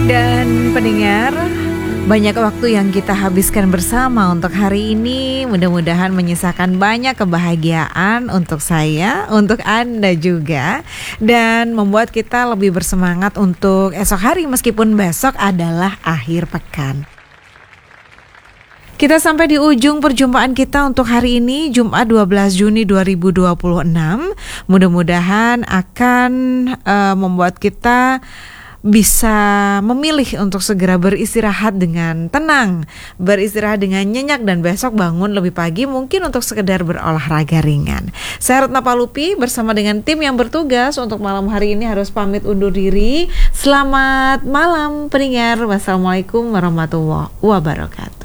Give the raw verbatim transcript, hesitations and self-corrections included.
Dan pendengar, banyak waktu yang kita habiskan bersama untuk hari ini. Mudah-mudahan menyisakan banyak kebahagiaan untuk saya, untuk Anda juga, dan membuat kita lebih bersemangat untuk esok hari meskipun besok adalah akhir pekan. Kita sampai di ujung perjumpaan kita untuk hari ini, Jumat dua belas Juni dua ribu dua puluh enam. Mudah-mudahan akan uh, membuat kita bisa memilih untuk segera beristirahat dengan tenang, beristirahat dengan nyenyak, dan besok bangun lebih pagi mungkin untuk sekedar berolahraga ringan. Saya Retna Palupi bersama dengan tim yang bertugas untuk malam hari ini harus pamit undur diri. Selamat malam pendengar. Wassalamualaikum warahmatullahi wabarakatuh.